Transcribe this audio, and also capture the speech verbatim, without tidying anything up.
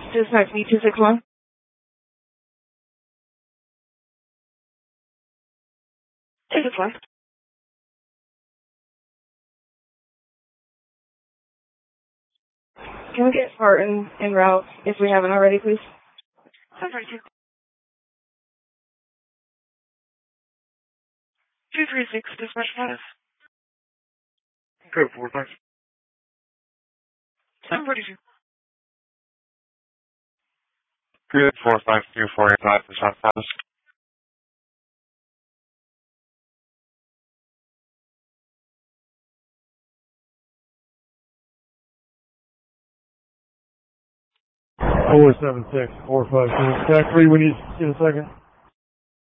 Dispatch B two six one. two six one. Can we get Spartan en route if we haven't already, please? seven thirty-two. two three six, dispatch status. Go four five. seven thirty-two. Good four five two four eight five, dispatch status. four seven six four five two. Factory, we need in a second.